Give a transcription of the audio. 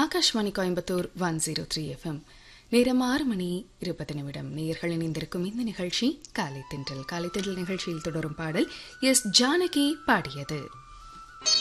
Akashvani Coimbatore 103 FM. நேரம் 6:20. நேயர்கள் இணைந்திருக்கும் இந்த நிகழ்ச்சி காலை தென்றல். காலை தென்றல் நிகழ்ச்சியில் தொடரும் பாடல் எஸ் ஜானகி பாடியது.